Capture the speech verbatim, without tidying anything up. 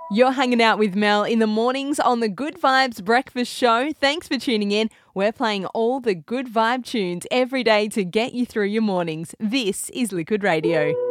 You're hanging out with Mel in the mornings on the Good Vibes Breakfast Show. Thanks for tuning in. We're playing all the good vibe tunes every day to get you through your mornings. This is Liquid Radio.